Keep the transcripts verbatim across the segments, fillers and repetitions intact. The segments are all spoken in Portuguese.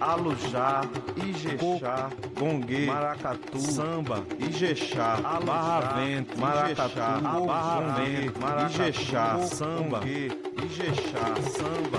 Alujá, Ijexá, Gongue, Maracatu, Samba, Ijexá, Barra Vento, Maracatu, Barra Vento, Ijexá, Samba, Ijexá, Samba.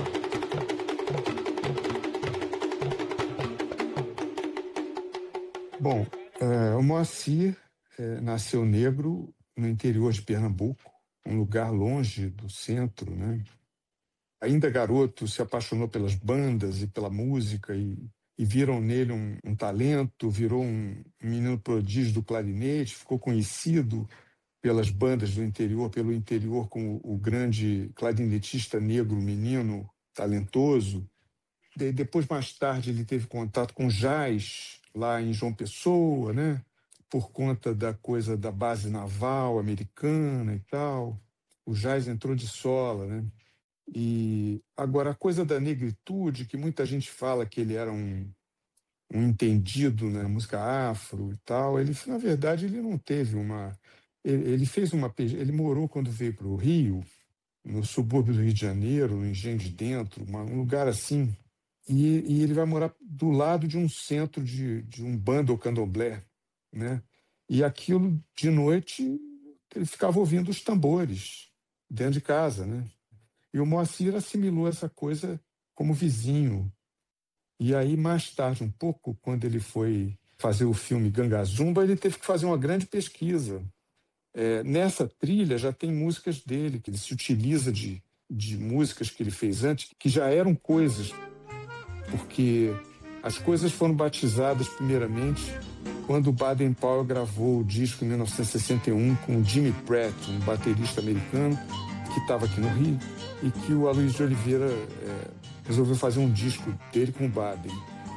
Bom, é, o Moacir é, nasceu negro no interior de Pernambuco, um lugar longe do centro, né? Ainda garoto, se apaixonou pelas bandas e pela música e, e viram nele um, um talento, virou um menino prodígio do clarinete, ficou conhecido pelas bandas do interior, pelo interior como o grande clarinetista negro, menino talentoso. De, depois, mais tarde, ele teve contato com jazz lá em João Pessoa, né? Por conta da coisa da base naval americana e tal. O jazz entrou de sola, né? E agora a coisa da negritude, que muita gente fala que ele era um, um entendido na música afro e tal, ele, na verdade, ele não teve uma... Ele, ele fez uma... Ele morou quando veio para o Rio, no subúrbio do Rio de Janeiro, no Engenho de Dentro, uma, um lugar assim, e, e ele vai morar do lado de um centro de, de um banda ou candomblé, né? E aquilo, de noite, ele ficava ouvindo os tambores dentro de casa, né? E o Moacir assimilou essa coisa como vizinho. E aí, mais tarde, um pouco, quando ele foi fazer o filme Gangazumba, ele teve que fazer uma grande pesquisa. É, nessa trilha já tem músicas dele, que ele se utiliza de, de músicas que ele fez antes, que já eram coisas, porque as coisas foram batizadas primeiramente quando o Baden Powell gravou o disco em mil novecentos e sessenta e um com o Jimmy Pratt, um baterista americano que estava aqui no Rio, e que o Aloysio de Oliveira é, resolveu fazer um disco dele com o Baden.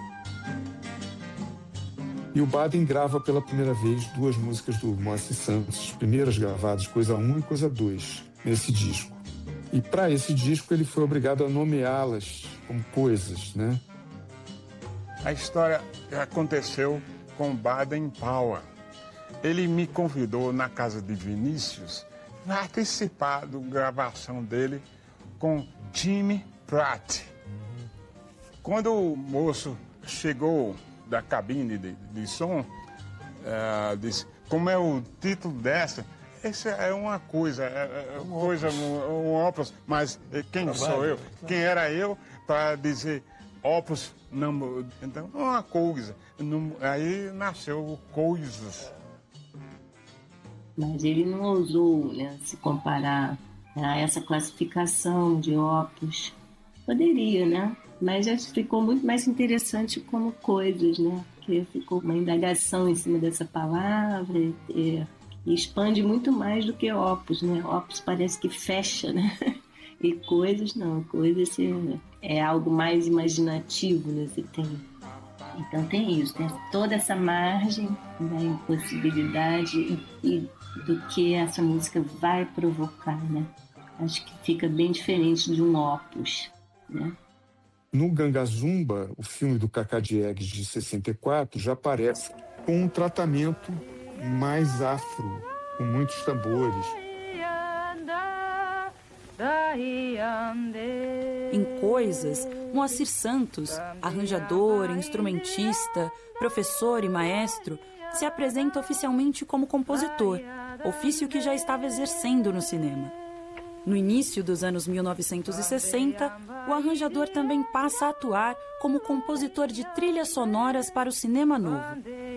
E o Baden grava pela primeira vez duas músicas do Moacir Santos, as primeiras gravadas, Coisa um e Coisa dois, nesse disco. E para esse disco ele foi obrigado a nomeá-las como coisas, né? A história aconteceu com Baden Powell. Ele me convidou na casa de Vinícius para participar da gravação dele com Jimmy Pratt. Quando o moço chegou da cabine de, de som, uh, disse, como é o título dessa? Essa é uma coisa, é, é uma coisa, um, um opus, mas quem sou eu? Quem era eu para dizer opus? Não, então, uma coisa. Não, aí nasceu Coisas. Mas ele não ousou, né, se comparar a essa classificação de opus. Poderia, né? Mas já ficou muito mais interessante como Coisas, né? Porque ficou uma indagação em cima dessa palavra e, e expande muito mais do que opus, né? Opus parece que fecha, né? E Coisas não, Coisas é, é algo mais imaginativo, né? Você tem, então tem isso, tem toda essa margem da impossibilidade e, e do que essa música vai provocar, né? Acho que fica bem diferente de um opus, né? No Gangazumba, o filme do Cacá Diegues de sessenta e quatro, já aparece com um tratamento mais afro, com muitos tambores. Em Coisas, Moacir Santos, arranjador, instrumentista, professor e maestro, se apresenta oficialmente como compositor, ofício que já estava exercendo no cinema. No início dos anos mil novecentos e sessenta, o arranjador também passa a atuar como compositor de trilhas sonoras para o cinema novo.